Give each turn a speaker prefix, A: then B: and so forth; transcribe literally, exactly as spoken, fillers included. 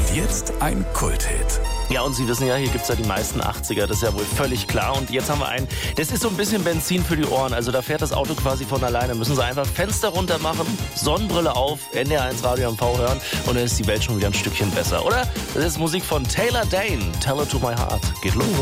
A: Und jetzt ein Kulthit.
B: Ja, und Sie wissen ja, hier gibt's ja die meisten achtziger, das ist ja wohl völlig klar. Und jetzt haben wir einen, das ist so ein bisschen Benzin für die Ohren. Also da fährt das Auto quasi von alleine. Müssen Sie einfach Fenster runter machen, Sonnenbrille auf, N D R eins Radio M V hören und dann ist die Welt schon wieder ein Stückchen besser, oder? Das ist Musik von Taylor Dayne, Tell It To My Heart. Geht los.